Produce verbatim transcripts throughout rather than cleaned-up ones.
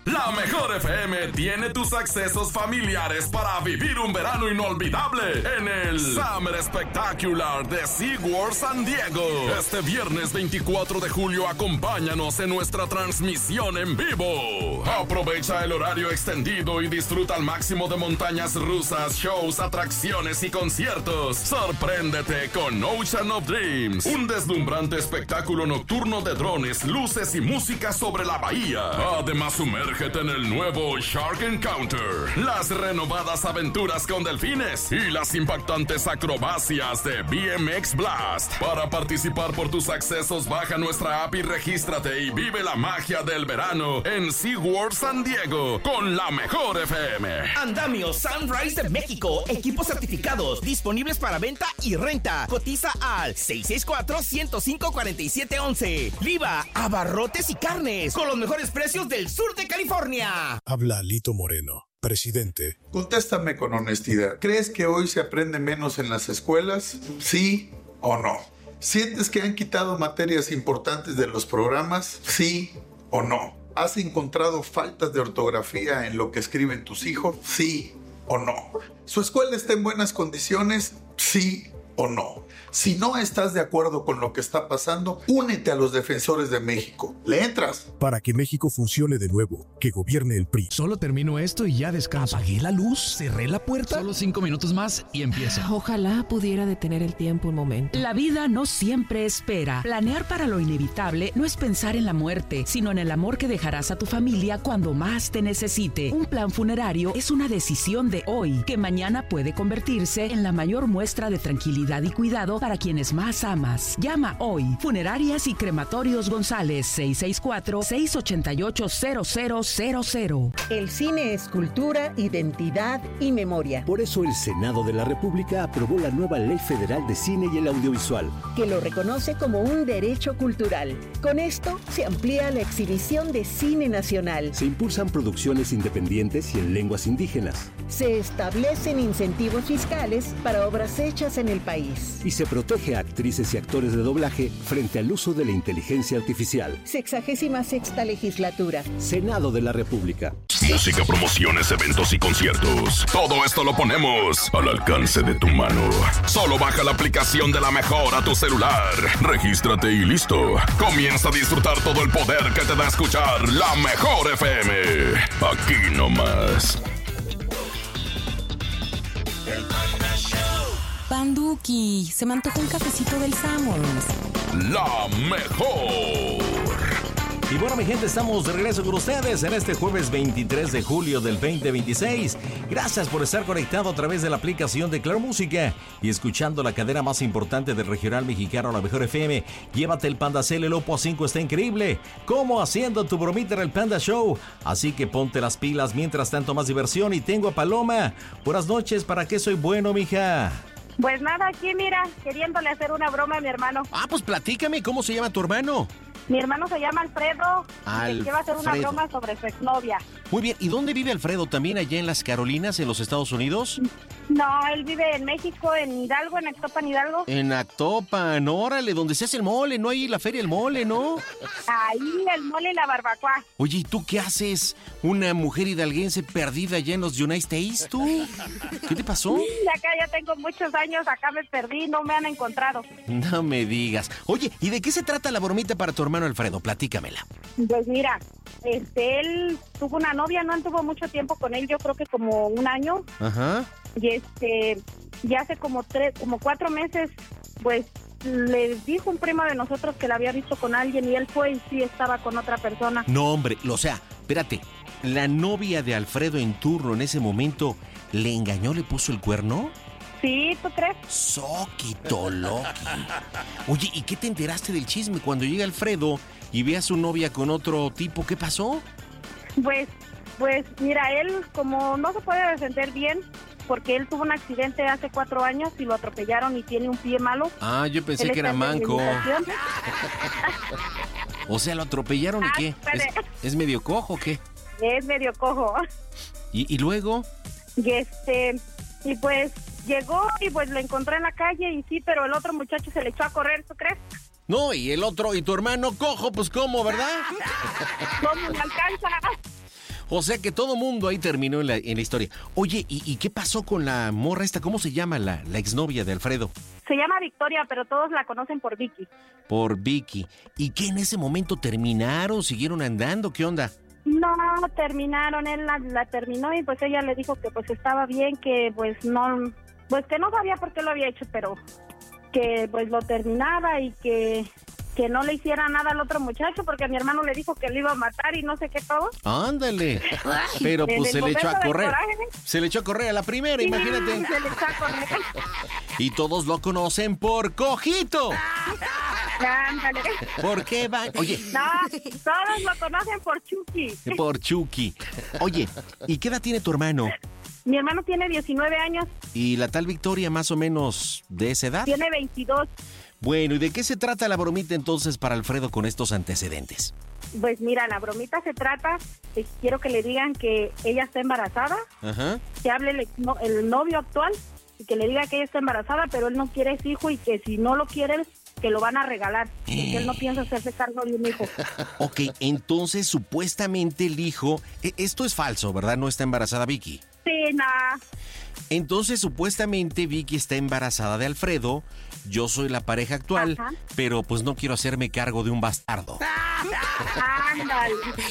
La Mejor F M tiene tus accesos familiares para vivir un verano inolvidable en el Summer Spectacular de SeaWorld San Diego. Este viernes veinticuatro de julio acompáñanos en nuestra transmisión en vivo. Aprovecha el horario extendido y disfruta al máximo de montañas rusas, shows, atracciones y conciertos. Sorpréndete con Ocean of Dreams, un deslumbrante espectáculo nocturno de drones, luces y música sobre la bahía. Además, sumérgete en el nuevo Shark Encounter, las renovadas aventuras con delfines y las impactantes acrobacias de B M X Blast. Para participar por tus accesos, baja nuestra app y regístrate y vive la magia del verano en SeaWorld San Diego con La Mejor F M. Andamio Sunrise de México, equipos certificados disponibles para venta y renta. Cotiza al seis seis cuatro, uno cero cinco, cuatro siete uno uno. Liva, abarrotes y carnes con los mejores precios del sur de California. Habla Alito Moreno, presidente. Contéstame con honestidad. ¿Crees que hoy se aprende menos en las escuelas? ¿Sí o no? ¿Sientes que han quitado materias importantes de los programas? ¿Sí o no? ¿Has encontrado faltas de ortografía en lo que escriben tus hijos? ¿Sí o no? ¿Su escuela está en buenas condiciones? ¿Sí o no? Si no estás de acuerdo con lo que está pasando, únete a los defensores de México. ¿Le entras? Para que México funcione de nuevo, que gobierne el P R I. Solo termino esto y ya descanso. Apagué la luz, cerré la puerta. Solo cinco minutos más y empiezo. Ojalá pudiera detener el tiempo un momento. La vida no siempre espera. Planear para lo inevitable no es pensar en la muerte, sino en el amor que dejarás a tu familia cuando más te necesite. Un plan funerario es una decisión de hoy, que mañana puede convertirse en la mayor muestra de tranquilidad y cuidado para quienes más amas. Llama hoy. Funerarias y Crematorios González, seis seis cuatro, seis ocho ocho, cero cero cero cero. El cine es cultura, identidad y memoria. Por eso el Senado de la República aprobó la nueva Ley Federal de Cine y el Audiovisual, que lo reconoce como un derecho cultural. Con esto se amplía la exhibición de cine nacional. Se impulsan producciones independientes y en lenguas indígenas. Se establecen incentivos fiscales para obras hechas en el país. Y se protege a actrices y actores de doblaje frente al uso de la inteligencia artificial. Sexagésima sexta legislatura. Senado de la República. Música, promociones, eventos y conciertos. Todo esto lo ponemos al alcance de tu mano. Solo baja la aplicación de La Mejor a tu celular. Regístrate y listo. Comienza a disfrutar todo el poder que te da escuchar La Mejor F M. Aquí nomás. Panduki, se me antojó un cafecito del Samuels. La Mejor. Y bueno, mi gente, estamos de regreso con ustedes en este jueves veintitrés de julio del veinte veintiséis. Gracias por estar conectado a través de la aplicación de Claro Música y escuchando la cadena más importante del regional mexicano, La Mejor F M. Llévate el Panda Cel, el Oppo A cinco está increíble, como haciendo tu bromita en el Panda Show. Así que ponte las pilas, mientras tanto más diversión. Y tengo a Paloma. Buenas noches, ¿para qué soy bueno, mija? Pues nada, aquí mira, queriéndole hacer una broma a mi hermano. Ah, pues platícame, ¿cómo se llama tu hermano? Mi hermano se llama Alfredo, Alfredo. y le va a hacer una broma sobre su exnovia. Muy bien, ¿y dónde vive Alfredo? ¿También allá en las Carolinas, en los Estados Unidos? No, él vive en México, en Hidalgo, en Actopan, Hidalgo. En Actopan, órale, donde se hace el mole, ¿no? Ahí la feria el mole, ¿no? Ahí el mole y la barbacoa. Oye, ¿y tú qué haces? Una mujer hidalguense perdida allá en los United States, ¿tú? ¿Qué te pasó? Sí, acá ya tengo muchos años, acá me perdí, no me han encontrado. No me digas. Oye, ¿y de qué se trata la bromita para tu hermano Alfredo? Platícamela. Pues mira, este, él tuvo una novia, no tuvo mucho tiempo con él, yo creo que como un año. Ajá. Y este, ya hace como tres, como cuatro meses, pues le dijo un primo de nosotros que la había visto con alguien y él fue y sí estaba con otra persona. No, hombre, o sea, espérate, ¿la novia de Alfredo en turno en ese momento le engañó, le puso el cuerno? Sí, ¿tú crees? Soquito Loki. Oye, ¿y qué te enteraste del chisme cuando llega Alfredo y ve a su novia con otro tipo? ¿Qué pasó? Pues, pues, mira, él como no se puede defender bien, porque él tuvo un accidente hace cuatro años y lo atropellaron y tiene un pie malo. Ah, yo pensé él que era manco. O sea, ¿lo atropellaron ah, y qué? ¿Es, ¿Es medio cojo o qué? Es medio cojo. ¿Y, y luego? Y este, y pues llegó y pues lo encontré en la calle y sí, pero el otro muchacho se le echó a correr, ¿tú crees? No, y el otro, y tu hermano cojo, pues ¿cómo, verdad? ¿Cómo me alcanza? O sea que todo mundo ahí terminó en la, en la historia. Oye, ¿y, ¿y qué pasó con la morra esta? ¿Cómo se llama la, la exnovia de Alfredo? Se llama Victoria, pero todos la conocen por Vicky. Por Vicky. ¿Y qué en ese momento terminaron? ¿Siguieron andando? ¿Qué onda? No, terminaron, él la, la terminó y pues ella le dijo que pues estaba bien, que pues no, pues que no sabía por qué lo había hecho, pero que pues lo terminaba y que, que no le hiciera nada al otro muchacho porque mi hermano le dijo que le iba a matar y no sé qué todo. Ándale. Pero pues se le echó a correr. Coraje, se le echó a correr a la primera, sí, imagínate. Se le echó a correr. Y todos lo conocen por Cojito. Ándale. ¿Por qué va? Oye. No, todos lo conocen por Chucky. Por Chucky. Oye, ¿y qué edad tiene tu hermano? Mi hermano tiene diecinueve años. ¿Y la tal Victoria más o menos de esa edad? Tiene veintidós. Bueno, ¿y de qué se trata la bromita entonces para Alfredo con estos antecedentes? Pues mira, la bromita se trata, eh, quiero que le digan que ella está embarazada, ajá, que hable el, no, el novio actual y que le diga que ella está embarazada, pero él no quiere ese hijo y que si no lo quiere, que lo van a regalar, porque él no piensa hacerse cargo de un hijo. Ok, entonces supuestamente el hijo, esto es falso, ¿verdad? ¿No está embarazada Vicky? Sí, nada. Entonces supuestamente Vicky está embarazada de Alfredo, yo soy la pareja actual, ajá, pero pues no quiero hacerme cargo de un bastardo. Ándale.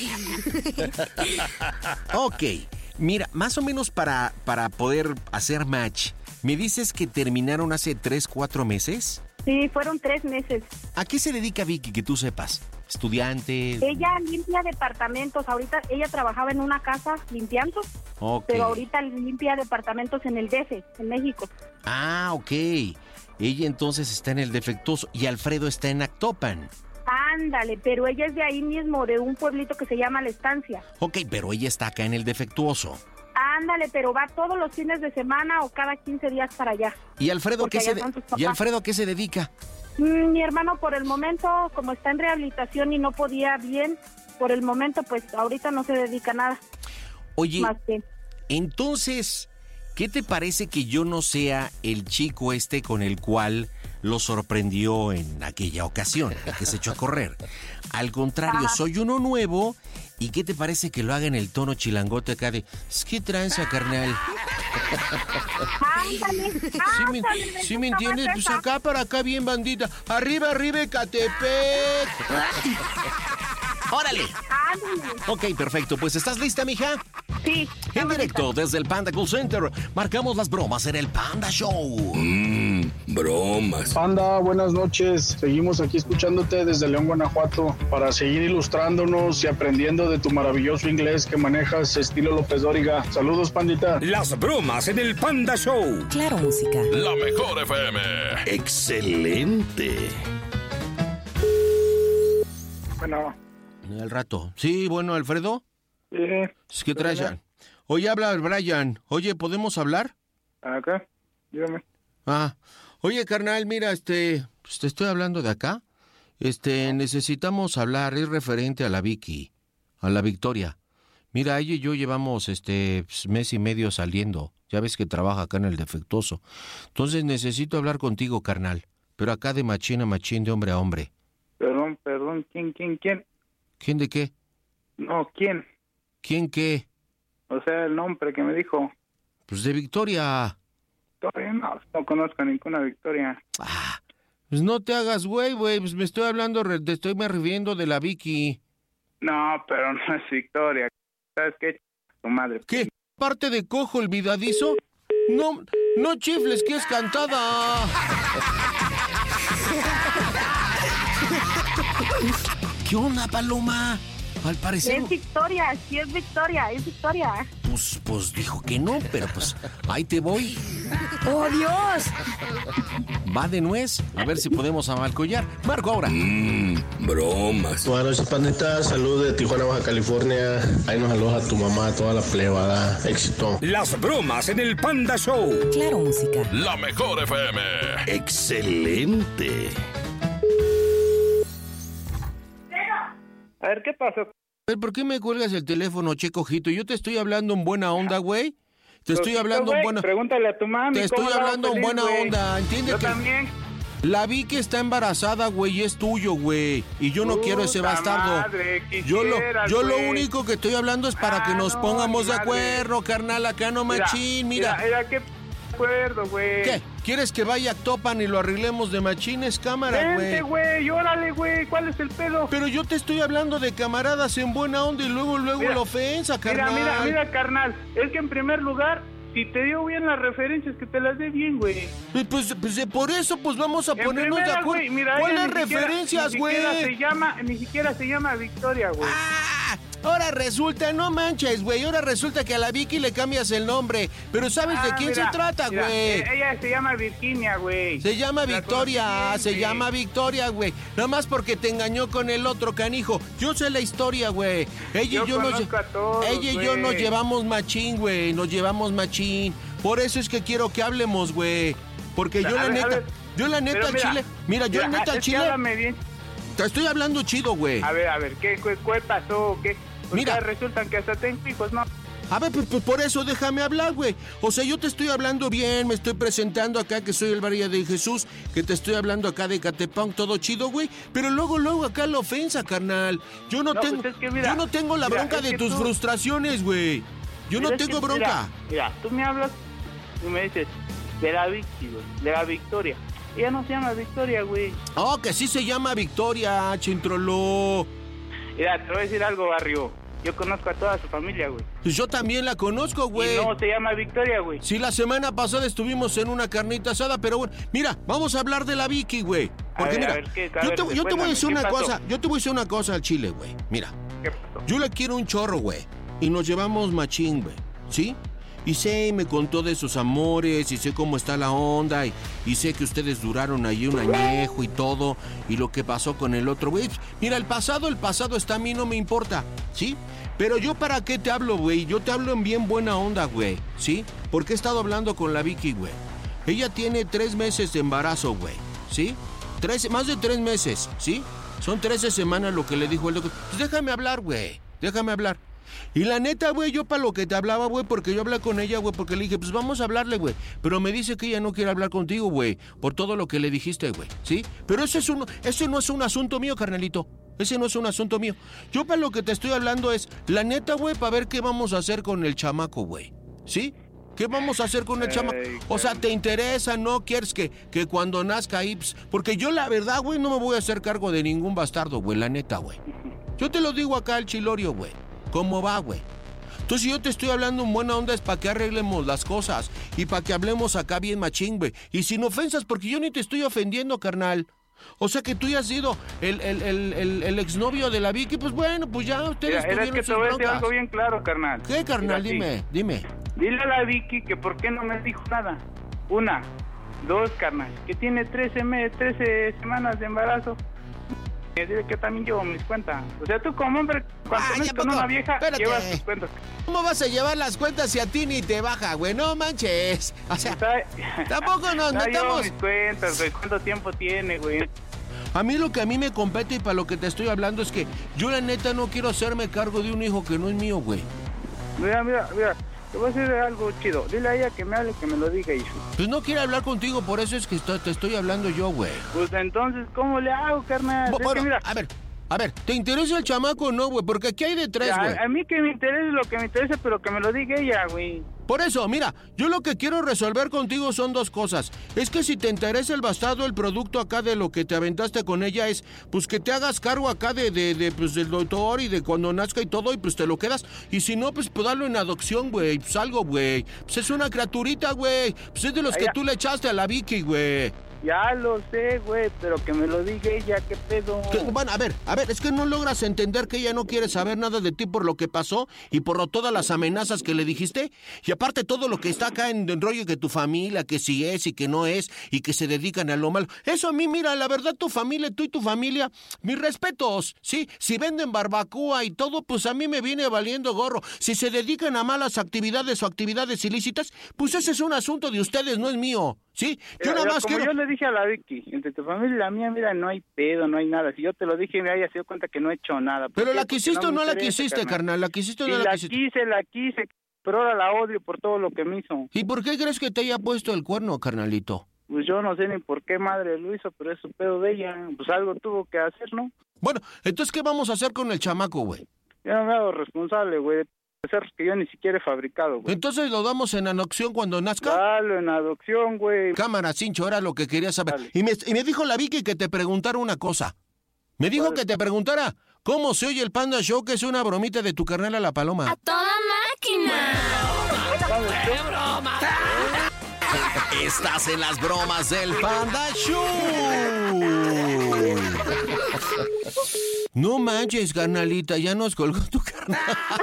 Ok, mira, más o menos para, para poder hacer match, ¿me dices que terminaron hace tres, cuatro meses? Sí, fueron tres meses. ¿A qué se dedica Vicky, que tú sepas? ¿Estudiante? Ella limpia departamentos. Ahorita ella trabajaba en una casa limpiando, okay, pero ahorita limpia departamentos en el D F, en México. Ah, ok. Ella entonces está en el Defectuoso y Alfredo está en Actopan. Ándale, pero ella es de ahí mismo, de un pueblito que se llama La Estancia. Ok, pero ella está acá en el Defectuoso. Ándale, pero va todos los fines de semana o cada quince días para allá. ¿Y Alfredo qué se de... ¿Y Alfredo a qué se dedica? Mm, mi hermano por el momento, como está en rehabilitación y no podía bien, por el momento pues ahorita no se dedica a nada. Oye, más que... entonces, ¿qué te parece que yo no sea el chico este con el cual lo sorprendió en aquella ocasión, el que se echó a correr? Al contrario, ajá, soy uno nuevo. ¿Y qué te parece que lo haga en el tono chilangote acá de es que tranza, carnal? Ándale, ¿Sí me, ándale, ¿sí me entiendes? Pues acá para acá bien bandita. Arriba, arriba, Ecatepec. ¡Órale! Ándale. Ok, perfecto. Pues ¿estás lista, mija? Sí. En directo desde el Panda Call Center, marcamos las bromas en el Panda Show. Mmm, bromas. Panda, buenas noches. Seguimos aquí escuchándote desde León, Guanajuato, para seguir ilustrándonos y aprendiendo de tu maravilloso inglés que manejas, estilo López Dóriga. Saludos, pandita. Las bromas en el Panda Show. Claro, música. La mejor F M. Excelente. Bueno. Al rato. Sí, bueno, Alfredo. Sí. Es que trae. Oye, habla el Brian. Oye, ¿podemos hablar? Acá, dígame. Ah, oye, carnal, mira, este, pues te estoy hablando de acá. Este, necesitamos hablar, es referente a la Vicky, a la Victoria. Mira, ella y yo llevamos, este, mes y medio saliendo. Ya ves que trabaja acá en el Defectuoso. Entonces necesito hablar contigo, carnal. Pero acá de machín a machín, de hombre a hombre. Perdón, perdón, ¿quién, quién, quién? ¿Quién de qué? No, ¿quién? ¿Quién qué? O sea, el nombre que me dijo. Pues de Victoria. Victoria, no, no conozco a ninguna Victoria. Ah, pues no te hagas güey, güey, pues me estoy hablando, te estoy me refiriendo de la Vicky. No, pero no es Victoria. ¿Sabes qué? Tu madre. ¿Qué? ¿Parte de cojo olvidadizo? No, no chifles, que es cantada. ¿Qué onda, Paloma? Al parecer... Es Victoria, sí es Victoria, es Victoria. Pues, pues dijo que no, pero pues ahí te voy. ¡Oh, Dios! Va de nuez, a ver si podemos amalcollar. Marco ahora. Mmm, bromas. Buenas noches, pandita. Salud de Tijuana, Baja California. Ahí nos aloja tu mamá, toda la plebada. Éxito. Las bromas en el Panda Show. Claro, música. La mejor F M. Excelente. A ver, ¿qué pasó? ¿Por qué me cuelgas el teléfono, che, cojito? Yo te estoy hablando en buena onda, güey. Te estoy hablando en buena... Pregúntale a tu mami. Te estoy hablando en buena wey? onda, ¿entiendes? Yo que... también. La Vicky está embarazada, güey, y es tuyo, güey. Y yo no Puta quiero ese bastardo. Madre, yo lo, yo lo güey. único que estoy hablando es para ah, que nos no, pongamos de madre. acuerdo, carnal. Acá no machín, mira. Mira, mira qué acuerdo, güey. ¿Qué? ¿Quieres que vaya a Topan y lo arreglemos de machines, cámara, güey? Vente, güey, órale, güey, ¿cuál es el pedo? Pero yo te estoy hablando de camaradas en buena onda y luego, luego Mira, la ofensa, carnal. Mira, mira, mira, carnal, es que en primer lugar, si te dio bien las referencias, que te las dé bien, güey. Pues, pues por eso, pues vamos a En ponernos primera, de acuerdo. güey, mira, ¿Cuáles ella ni siquiera- referencias, güey? Ni siquiera se llama, ni siquiera se llama Victoria, güey. Ah, ahora resulta, no manches, güey, ahora resulta que a la Vicky le cambias el nombre. Pero ¿sabes de Ah, quién mira, se trata, mira, güey? eh, Ella se llama Virginia, güey. Se llama La Victoria, conocí bien, se güey. llama Victoria, güey. Nada más porque te engañó con el otro canijo. Yo sé la historia, güey. Ella Yo y yo nos conozco a todos, ella y yo güey. nos llevamos machín, güey. Nos llevamos machín. Por eso es que quiero que hablemos, güey. Porque yo A la ver, a neta, ver. yo la neta Pero al mira, chile. Mira, yo mira, la neta al es que chile. háblame bien. Te estoy hablando chido, güey. A ver, a ver, ¿qué, qué, qué pasó? ¿Qué? Porque Mira. resultan que hasta tengo hijos, ¿no? A ver, pues, pues por eso déjame hablar, güey. O sea, yo te estoy hablando bien, me estoy presentando acá que soy el Varía de Jesús, que te estoy hablando acá de Catepán, todo chido, güey. Pero luego, luego acá la ofensa, carnal. Yo no, No, tengo, pues es que mira, yo no tengo la mira, bronca es de que tus tú- frustraciones, güey. Yo Mira, no es que, tengo bronca. Mira, mira, tú me hablas y me dices de la Vicky, güey, de la Victoria. Ella no se llama Victoria, güey. Oh, que sí se llama Victoria, chintroló. Mira, te voy a decir algo, barrio. Yo conozco a toda su familia, güey. Pues yo también la conozco, güey. Y no se llama Victoria, güey. Sí, la semana pasada estuvimos en una carnita asada, pero bueno, mira, vamos a hablar de la Vicky, güey. Porque ver, a mira, ver, ¿qué? A yo, ver, te, yo te voy a cuéntame, decir ¿qué una pasó? cosa, yo te voy a decir una cosa al chile, güey. Mira, ¿Qué pasó? yo le quiero un chorro, güey, y nos llevamos machín, güey, ¿sí? Y sé, me contó de sus amores, y sé cómo está la onda, y, y sé que ustedes duraron ahí un añejo y todo, y lo que pasó con el otro, güey. Mira, el pasado, el pasado está, a mí no me importa, ¿sí? Pero yo para qué te hablo, güey, yo te hablo en bien buena onda, güey, ¿sí? Porque he estado hablando con la Vicky, güey. Ella tiene tres meses de embarazo, güey, ¿sí? Tres, más de tres meses, ¿sí? Son trece semanas lo que le dijo el doctor. Pues déjame hablar, güey, déjame hablar. Y la neta, güey, yo para lo que te hablaba, güey, porque yo hablé con ella, güey, porque le dije, pues vamos a hablarle, güey. Pero me dice que ella no quiere hablar contigo, güey, por todo lo que le dijiste, güey, ¿sí? Pero ese, es un, ese no es un asunto mío, carnalito. Ese no es un asunto mío. Yo para lo que te estoy hablando es, la neta, güey, para ver qué vamos a hacer con el chamaco, güey, ¿sí? ¿Qué vamos a hacer con el chamaco? O sea, ¿te interesa? ¿No quieres que, que cuando nazca Ips? Porque yo, la verdad, güey, no me voy a hacer cargo de ningún bastardo, güey, la neta, güey. Yo te lo digo acá al chilorio, güey. ¿Cómo va, güey? Entonces, si yo te estoy hablando en buena onda es para que arreglemos las cosas y para que hablemos acá bien machín, güey. Y sin ofensas, porque yo ni te estoy ofendiendo, carnal. O sea, que tú ya has sido el, el, el, el, el exnovio de la Vicky, pues bueno, pues ya ustedes Mira, es tuvieron que te sus voy a decir broncas. algo bien claro, carnal. ¿Qué, carnal? Mira, Dime, sí. dime. Dile a la Vicky que por qué no me dijo nada. Una, dos, carnal, que tiene trece, me- trece semanas de embarazo. Dile que también llevo mis cuentas. O sea, tú como hombre, cuando Ah, te metes ya con poco. una vieja, Espérate. llevas tus cuentas. ¿Cómo vas a llevar las cuentas si a ti ni te baja, güey? No manches. O sea, tampoco nos No, llevo metamos. mis cuentas, güey. ¿Cuánto tiempo tiene, güey? A mí lo que a mí me compete y para lo que te estoy hablando es que yo la neta no quiero hacerme cargo de un hijo que no es mío, güey. Mira, mira, mira. Te voy a decir algo chido. Dile a ella que me hable, que me lo diga, hijo. Pues no quiere hablar contigo, por eso es que estoy- te estoy hablando yo, güey. Pues entonces, ¿cómo le hago, carnal? Bu- Es bueno, que mira, a ver, a ver, ¿te interesa el chamaco o no, güey? Porque aquí hay de tres, güey. a, a mí que me interese lo que me interesa, pero que me lo diga ella, güey. Por eso, mira, yo lo que quiero resolver contigo son dos cosas. Es que si te interesa el bastardo, el producto acá de lo que te aventaste con ella es, pues que te hagas cargo acá de, de, de pues del doctor y de cuando nazca y todo, y pues te lo quedas. Y si no, pues, pues darlo en adopción, güey. Pues algo, güey. Pues es una criaturita, güey. Pues es de los Ay, que ya. tú le echaste a la Vicky, güey. Ya lo sé, güey, pero que me lo diga ella, ¿qué pedo? Que- Bueno, a ver, a ver, es que no logras entender que ella no quiere saber nada de ti por lo que pasó y por lo- todas las amenazas que le dijiste. Y aparte todo lo que está acá en, en rollo que tu familia, que si es y que no es, y que se dedican a lo malo. Eso a mí, mira, la verdad, tu familia, tú y tu familia, mis respetos, ¿sí? Si venden barbacoa y todo, pues a mí me viene valiendo gorro. Si se dedican a malas actividades o actividades ilícitas, pues ese es un asunto de ustedes, no es mío, ¿sí? Yo Mira, nada mira, más como quiero... yo le dije a la Vicky, entre tu familia y la mía, mira, no hay pedo, no hay nada. Si yo te lo dije, mira, ella se dio cuenta que no he hecho nada. ¿Por Pero qué? la Porque quisiste o me no la interesa, quisiste, carnal, la quisiste o Y no la la quisiste. quise, la quise, pero ahora la odio por todo lo que me hizo. ¿Y por qué crees que te haya puesto el cuerno, carnalito? pues yo no sé ni por qué madre lo hizo, pero es su pedo de ella. Pues algo tuvo que hacer, ¿no? Bueno, entonces, ¿qué vamos a hacer con el chamaco, güey? Yo no me hago responsable, güey, de cerros que yo ni siquiera he fabricado, güey. Entonces lo damos en adopción cuando nazca. Dale, en adopción, güey. Cámara, Cincho, era lo que quería saber. Y me, y me dijo la Vicky que te preguntara una cosa. Me dijo que te preguntara cómo se oye el Panda Show, que es una bromita de tu carnal a la paloma. ¡A toda máquina! ¡Qué broma! Estás en las bromas del Panda Show. No manches, carnalita, ya nos colgó tu carnal.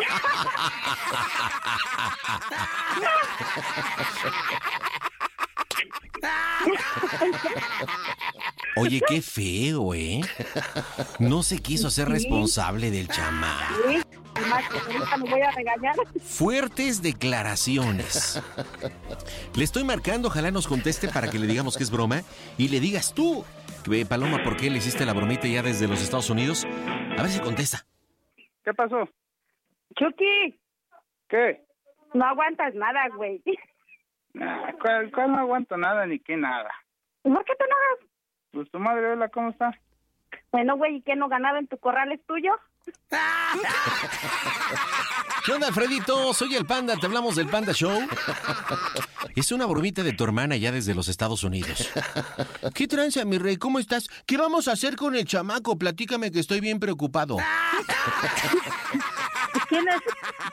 Oye, qué feo, ¿eh? No se quiso hacer responsable del chamaco. Sí, ahorita me voy a regañar. Fuertes declaraciones. Le estoy marcando, ojalá nos conteste para que le digamos que es broma y le digas tú, Paloma, ¿por qué le hiciste la bromita ya desde los Estados Unidos? A ver si contesta. ¿Qué pasó? Chucky. ¿Qué? No aguantas nada, güey. Nah, ¿cuál, cuál no aguanto nada ni qué nada? ¿Por qué te enojas? Pues tu madre, hola, ¿cómo está? Bueno, güey, ¿y qué no ganaba en tu corral es tuyo? ¿Qué onda, Alfredito? Soy el Panda, te hablamos del Panda Show. Es una bromita de tu hermana ya desde los Estados Unidos. ¿Qué tranza, mi rey? ¿Cómo estás? ¿Qué vamos a hacer con el chamaco? Platícame que estoy bien preocupado. ¿Quién es?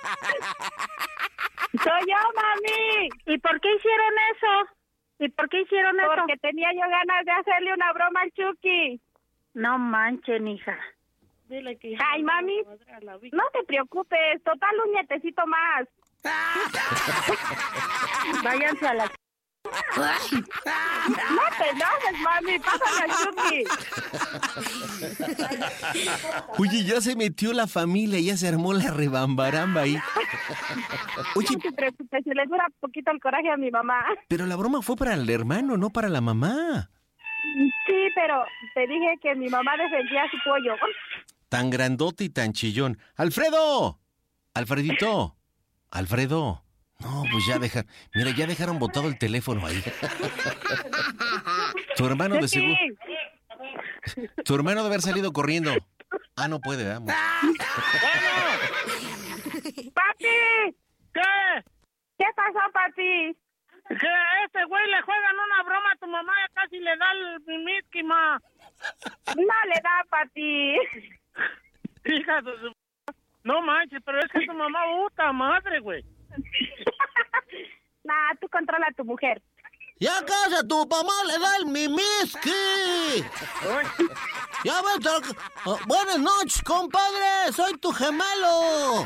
Soy yo, mami. ¿Y por qué hicieron eso? ¿Y por qué hicieron eso? Porque tenía yo ganas de hacerle una broma al Chucky. No manchen, hija. Dile que Ay, mami, no te preocupes. Total, un nietecito más. Váyanse a la... No te enojes, mami. Pásame al Chucky. Oye, ya se metió la familia, ya se armó la rebambaramba ahí. Oye, no te preocupes, se le dura poquito el coraje a mi mamá. Pero la broma fue para el hermano, no para la mamá. Sí, pero te dije que mi mamá defendía a su pollo. Tan grandote y tan chillón. ¡Alfredo! ¡Alfredito! ¡Alfredo! No, pues ya dejan... Mira, ya dejaron botado el teléfono ahí. Tu hermano de seguro... Tu hermano debe haber salido corriendo. Ah, no puede, vamos. ¡Papi! ¿Qué? ¿Qué pasó, papi? Que a este güey le juegan una broma a tu mamá y casi le da el mimiski, ma. No le da, papi. Hija de su... No manches, pero es que tu mamá, puta madre, güey. Nah, tú controla a tu mujer. ¡Ya casa, tu mamá le da el mimiski! ¡Ya ves! Oh, buenas noches, compadre, soy tu gemelo.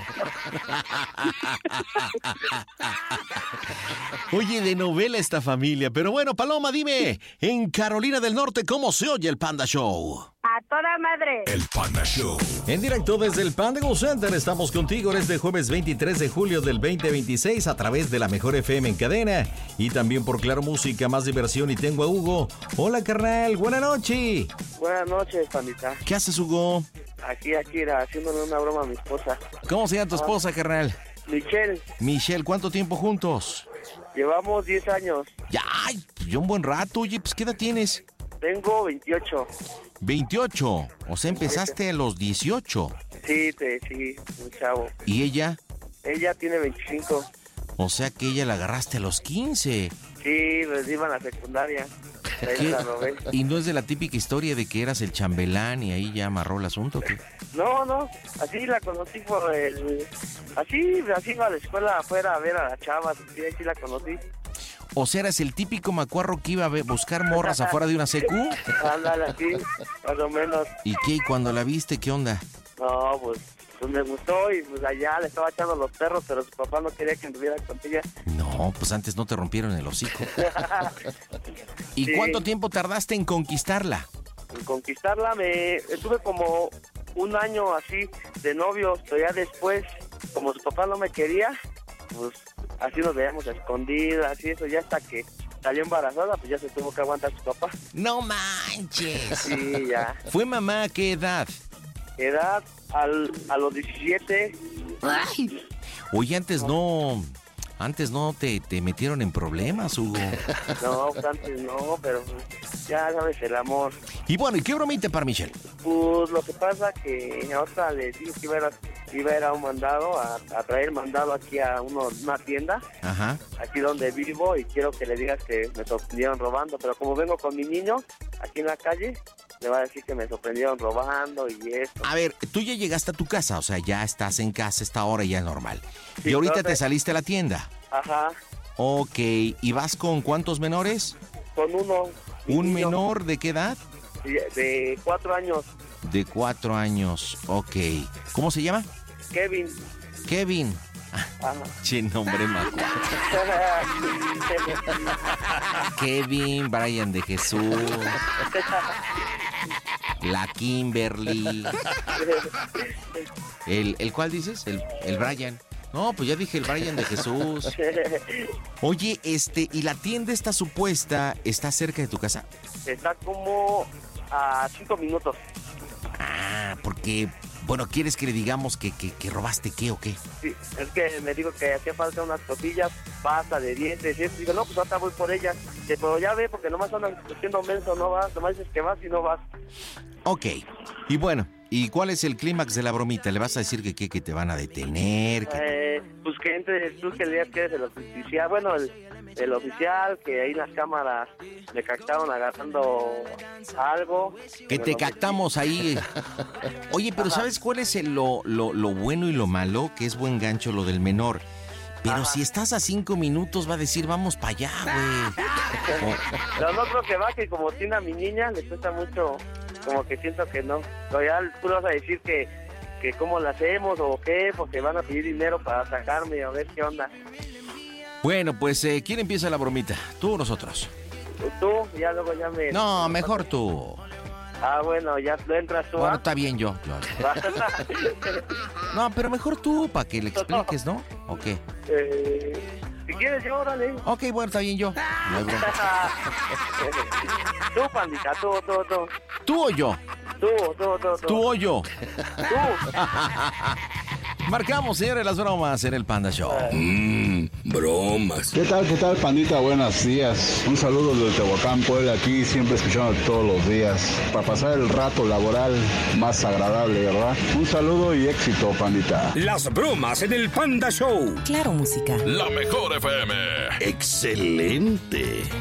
Oye, de novela esta familia, pero bueno, Paloma, dime, en Carolina del Norte, ¿cómo se oye el Panda Show? A toda madre. El Panda Show. En directo desde el Panda Go Center estamos contigo en este jueves veintitrés de julio del veinte veintiséis a través de la Mejor F M en cadena y también por Claro Música, más diversión. Y tengo a Hugo. Hola, carnal, buena noche. Buenas noches, pandita. ¿Qué haces, Hugo? Aquí, aquí, era, haciéndole una broma a mi esposa. ¿Cómo se llama tu esposa, ah, carnal? Michelle. Michelle, ¿cuánto tiempo juntos? Llevamos diez años. Ya, ay, ya un buen rato. Oye, pues, ¿qué edad tienes? Tengo veintiocho. veintiocho, o sea, empezaste a los dieciocho. Sí, te, sí, un chavo. ¿Y ella? Ella tiene veinticinco. O sea que ella la agarraste a los quince. Sí, pues iba a la secundaria. Ahí la robé. ¿Y no es de la típica historia de que eras el chambelán y ahí ya amarró el asunto? ¿Qué? No, no, así la conocí por el... Así, así iba a la escuela afuera a ver a las chavas, y ahí sí la conocí. O sea, ¿eras el típico macuarro que iba a buscar morras afuera de una secu? Ándale, así, más o menos. ¿Y qué? ¿Y cuando la viste, qué onda? No, pues, pues me gustó y pues allá le estaba echando los perros, pero su papá no quería que anduviera con ella. No, pues antes no te rompieron el hocico. ¿Y sí. cuánto tiempo tardaste en conquistarla? En conquistarla me... Estuve como un año así de novios, pero ya después, como su papá no me quería, pues... Así nos veíamos escondidas y eso, ya hasta que salió embarazada, pues ya se tuvo que aguantar su papá. ¡No manches! Sí, ya. ¿Fue mamá a qué edad? Edad al, a los diecisiete. Ay. Oye, antes no... Antes no te, te metieron en problemas, Hugo. No, antes no, pero ya sabes, el amor. Y bueno, ¿y qué bromita para Michelle? Pues lo que pasa que ahorita le dije que iba a, iba a ir a un mandado, a, a traer mandado aquí a uno, una tienda, Ajá. aquí donde vivo, y quiero que le digas que me sorprendieron robando, pero como vengo con mi niño aquí en la calle, le va a decir que me sorprendieron robando y eso. A ver, tú ya llegaste a tu casa, o sea, ya estás en casa esta hora, ya es normal. Sí, y ahorita entonces- te saliste a la tienda. Ajá, Ok, ¿y vas con cuántos menores? con uno. mi ¿Un niño, menor de qué edad? De, de cuatro años, De cuatro años, ok. ¿Cómo se llama? Kevin. Kevin. Ajá. Che, nombre más. Kevin, Brian de Jesús, la Kimberly. ¿El, el cuál dices? El, el Brian. No, pues ya dije el Brian de Jesús. Oye, este, ¿y la tienda esta supuesta está cerca de tu casa? Está como a cinco minutos. Ah, porque, bueno, ¿quieres que le digamos que, que, que robaste qué o qué? Sí, es que me dijo que hacía falta unas cosillas, pasta de dientes y eso. Digo, no, pues ahorita voy por ellas. Dice, pero ya ve, porque nomás andan haciendo menso, no vas, nomás dices que vas y no vas. Ok, y bueno, ¿y cuál es el clímax de la bromita? ¿Le vas a decir que, que, que te van a detener? Que... Eh, pues que entres tú, que le digas que eres el oficial, bueno, el, el oficial, que ahí las cámaras le captaron agarrando algo. Que te captamos ahí. Oye, pero ¿sabes cuál es el, lo, lo, lo bueno y lo malo? Que es buen gancho lo del menor. Pero Ajá. si estás a cinco minutos va a decir, vamos para allá, güey. Pero no creo que baje, como tiene a mi niña, le cuesta mucho, como que siento que no. Pero ya tú le vas a decir que, que cómo la hacemos o qué, porque van a pedir dinero para sacarme, a ver qué onda. Bueno, pues, eh, ¿quién empieza la bromita? ¿Tú o nosotros? Tú, ya luego ya me... No, mejor tú. Ah, bueno, ya lo entras tú. Bueno, ¿ah? está bien yo. yo. No, pero mejor tú, para que le expliques, ¿no? ¿O qué? Eh, si quieres yo, órale. Ok, bueno, está bien yo. No hay bronca. Tú, pandita, tú, tú, tú. ¿Tú o yo? Tú, tú, tú, tú. ¿Tú o yo? Tú. Marcamos, señores, las bromas en el Panda Show. Mmm, bromas. ¿Qué tal, qué tal, pandita? Buenos días. Un saludo desde Tehuacán, Puebla, aquí siempre escuchando todos los días para pasar el rato laboral más agradable, ¿verdad? Un saludo y éxito, pandita. Las bromas en el Panda Show. Claro, música. La mejor F M. Excelente.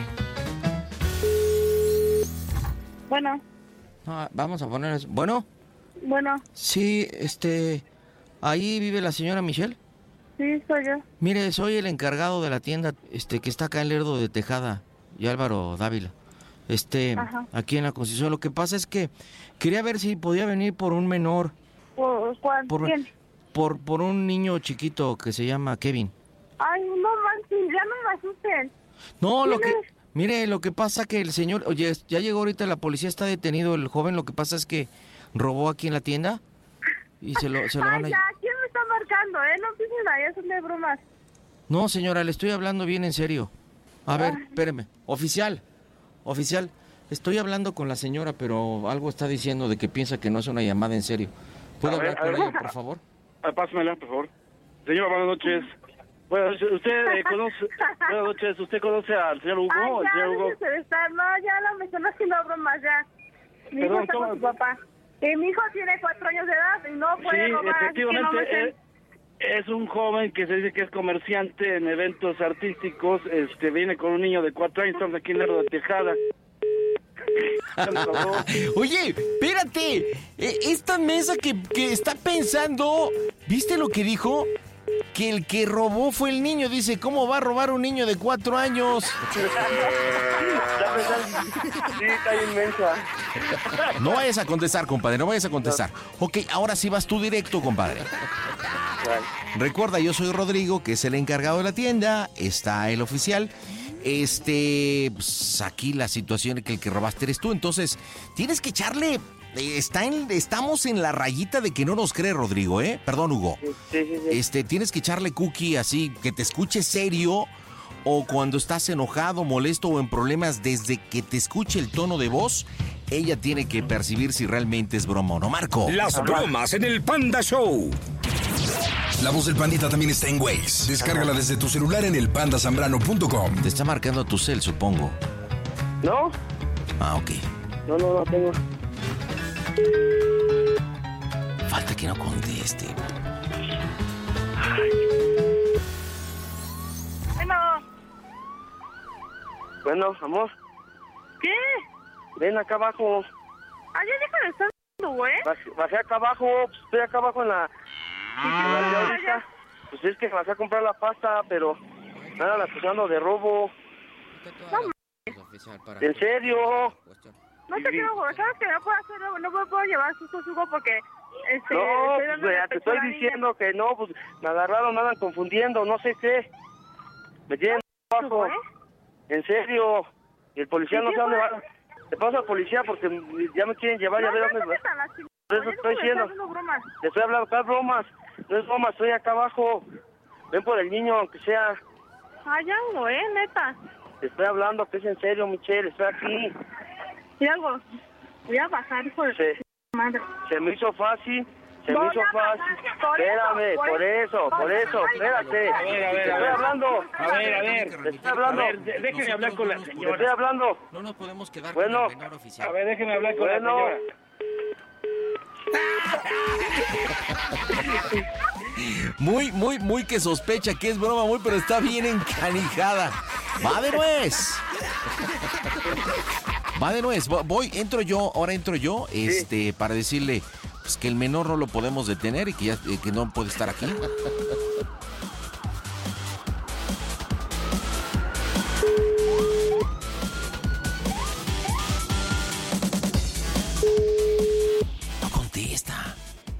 Bueno, Ah, vamos a poner eso. Bueno, bueno, sí, este... ¿Ahí vive la señora Michelle? sí, soy yo. Mire, soy el encargado de la tienda este que está acá en Lerdo de Tejada y Álvaro Dávila. Este, Ajá. aquí en la Constitución. Lo que pasa es que quería ver si podía venir por un menor, ¿Por cuál? por, ¿Quién? por, por un niño chiquito que se llama Kevin. Ay, no manches, ya no me asusten. No, lo que... ¿Quién es? Mire, lo que pasa que el señor... Oye, ya llegó ahorita la policía, está detenido el joven. Lo que pasa es que robó aquí en la tienda y se lo, se lo van Ay, a... ya, ¿quién me está marcando, eh? No empiecen a hacerme bromas. No, señora, le estoy hablando bien en serio. A ver, Ay. espéreme. Oficial, oficial, estoy hablando con la señora, pero algo está diciendo de que piensa que no es una llamada en serio. ¿Puedo A ver, hablar a con ver. ella, por favor? Ah, pásamela, por favor. Señora, buenas noches. Buenas noches. ¿Usted eh, conoce... Buenas noches. ¿Usted conoce al señor Hugo? Ay, ¿El ya, señor Hugo? déjese de estar. No, ya no me están haciendo bromas, ya. Mi hijo Perdón, está ¿cómo? con su papá. Y mi hijo tiene cuatro años de edad y no puede Sí, robar, así que no efectivamente. me estén- eh, es un joven que se dice que es comerciante en eventos artísticos. Este, viene con un niño de cuatro años. Estamos aquí en Lerdo de Tejada. Oye, espérate. Eh, Esta mesa que, que está pensando, ¿viste lo que dijo? Que el que robó fue el niño. Dice, ¿cómo va a robar un niño de cuatro años? Ya me están- Sí, está inmensa. No vayas a contestar, compadre, no vayas a contestar. Ok, ahora sí vas tú directo, compadre. Recuerda, yo soy Rodrigo, que es el encargado de la tienda. Está el oficial. Este, pues aquí la situación es que el que robaste eres tú. Entonces, tienes que echarle... eh, Está en, estamos en la rayita de que no nos cree, Rodrigo, ¿eh? Perdón, Hugo. Sí, sí, sí. Este, tienes que echarle cookie así, que te escuche serio, o cuando estás enojado, molesto o en problemas, desde que te escuche el tono de voz, ella tiene que percibir si realmente es broma o no. Marco. Las bromas en el Panda Show. La voz del Pandita también está en Waze. Descárgala desde tu celular en el panda zambrano punto com. Te está marcando tu cel, supongo. ¿No? Ah, ok. No, no, no tengo. Falta que no conteste. Bueno. Bueno, amor. ¿Qué? Ven acá abajo. Ay, ya deja de estar hablando, güey. Bajé, bajé acá abajo, pues, estoy acá abajo en la... Ah, en la ahorita. Pues es que bajé a comprar la pasta, pero me andan acusando de robo. No, ¿En serio? No te quiero, güey. ¿Sabes que no puedo hacer? No me puedo llevar su sugo porque... Este, No, estoy pues dando vea, te respeto estoy a la niña. diciendo que no, pues me agarraron, me andan confundiendo, no sé qué. Me tienen abajo. En serio. Y el policía no sabe dónde va. Te paso al policía porque ya me quieren llevar, ya No, ve no, dónde no, va. no, no, Por eso no, estoy no, diciendo. no, no, bromas. Te estoy hablando, acá bromas. No es broma, estoy acá abajo. Ven por el niño, aunque sea. Ay, ya, güey, neta. Te estoy hablando que es en serio, Michelle, estoy aquí. Y algo, voy a bajar, hijo de Se, su madre. se me hizo fácil. Se Voy me hizo a bajar, fácil. por eso, Espérame, por por eso, eso, por eso, por espérate. eso. A ver, a ver, Te a estoy ver. hablando. A ver, a ver. Te estoy hablando. A ver, de- déjeme hablar con la Te señora. estoy hablando. No nos podemos quedar Bueno. con el menor oficial. A ver, déjeme hablar con la señora. Muy, muy, muy que sospecha que es broma, muy, pero está bien encanijada. Va de nuez. Va de nuez. Vo- Voy, entro yo, ahora entro yo, este, para decirle pues, que el menor no lo podemos detener y que ya eh, que no puede estar aquí. No contesta.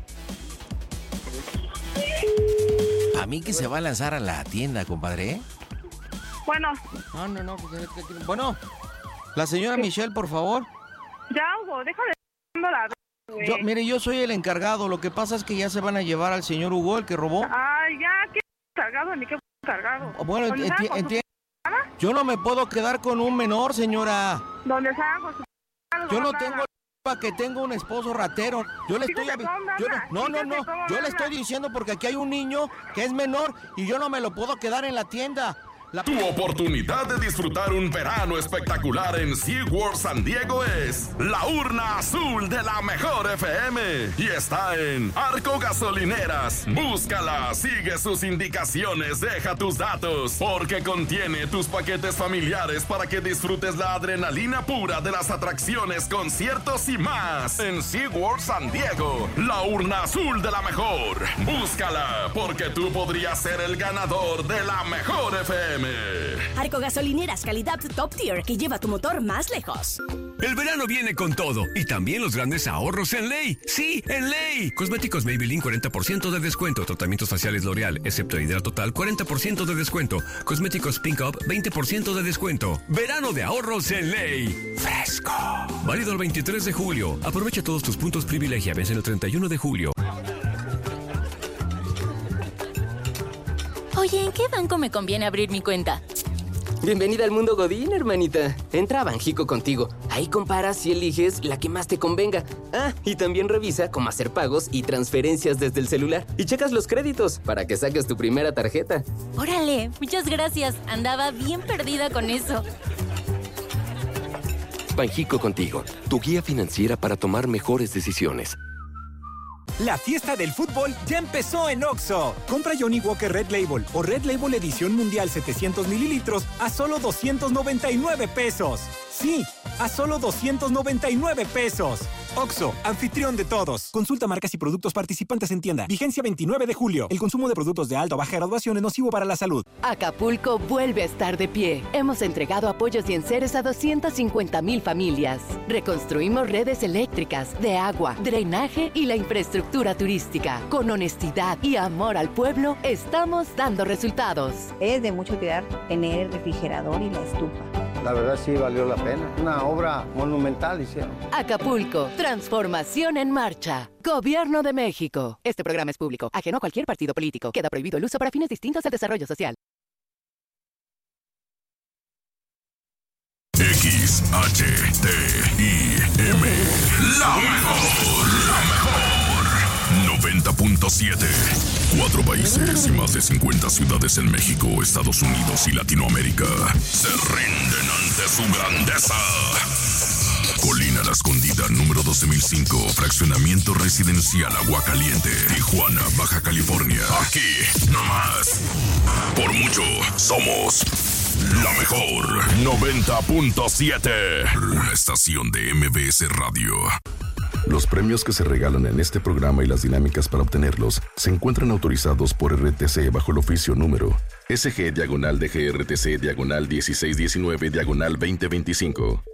A mí que se va a lanzar a la tienda, compadre. Bueno. No, no, no. Bueno, la señora Michelle, por favor. Ya, Hugo, deja de estar la güey. Yo, mire, yo soy el encargado. Lo que pasa es que ya se van a llevar al señor Hugo, el que robó. Ay, ya, qué cargado, ni qué cargado. Bueno, ¿Dónde enti- salgan con su enti- p***ada? yo no me puedo quedar con un menor, señora. Donde salgan con su p***ada, Yo no nada. tengo para que tengo un esposo ratero. Yo le estoy Fíjate avi- cómo yo habla, no, no, no, fíjate no. cómo Yo le habla. estoy diciendo porque aquí hay un niño que es menor y yo no me lo puedo quedar en la tienda. La... Tu oportunidad de disfrutar un verano espectacular en SeaWorld San Diego es la urna azul de la mejor F M y está en Arco Gasolineras. Búscala, sigue sus indicaciones, deja tus datos porque contiene tus paquetes familiares para que disfrutes la adrenalina pura de las atracciones, conciertos y más en SeaWorld San Diego. La urna azul de la mejor. Búscala porque tú podrías ser el ganador de la mejor F M. Arco Gasolineras, calidad top tier que lleva tu motor más lejos. El verano viene con todo y también los grandes ahorros en Ley. Sí, en Ley. Cosméticos Maybelline cuarenta por ciento de descuento. Tratamientos faciales L'Oreal, excepto Hidratotal, cuarenta por ciento de descuento. Cosméticos Pink Up, veinte por ciento de descuento. Verano de ahorros en Ley. Fresco. Válido el veintitrés de julio. Aprovecha todos tus puntos privilegia. Vence el treinta y uno de julio. Oye, ¿en qué banco me conviene abrir mi cuenta? Bienvenida al mundo Godín, hermanita. Entra a Banjico contigo. Ahí comparas y eliges la que más te convenga. Ah, y también revisa cómo hacer pagos y transferencias desde el celular. Y checas los créditos para que saques tu primera tarjeta. Órale, muchas gracias. Andaba bien perdida con eso. Banjico contigo, tu guía financiera para tomar mejores decisiones. La fiesta del fútbol ya empezó en Oxxo. Compra Johnny Walker Red Label o Red Label Edición Mundial setecientos mililitros a solo doscientos noventa y nueve pesos. Sí, a solo doscientos noventa y nueve pesos. Oxxo, anfitrión de todos. Consulta marcas y productos participantes en tienda. Vigencia veintinueve de julio. El consumo de productos de alta o baja graduación es nocivo para la salud. Acapulco vuelve a estar de pie. Hemos entregado apoyos y enseres a doscientas cincuenta mil familias. Reconstruimos redes eléctricas, de agua, drenaje y la infraestructura turística. Con honestidad y amor al pueblo, estamos dando resultados. Es de mucho cuidar tener el refrigerador y la estufa. La verdad sí valió la pena. Una obra monumental hicieron. Acapulco, transformación en marcha. Gobierno de México. Este programa es público, ajeno a cualquier partido político. Queda prohibido el uso para fines distintos al desarrollo social. X H T I M. La mejor, la mejor. noventa punto siete. Cuatro países y más de cincuenta ciudades en México, Estados Unidos y Latinoamérica se rinden ante su grandeza. Colina La Escondida, número doce mil cinco, fraccionamiento residencial Aguacaliente, Tijuana, Baja California. Aquí, nomás. Por mucho, somos la mejor. noventa punto siete. Una estación de M B S Radio. Los premios que se regalan en este programa y las dinámicas para obtenerlos se encuentran autorizados por R T C bajo el oficio número S G diagonal D G R T C diagonal dieciséis diecinueve diagonal veinte veinticinco.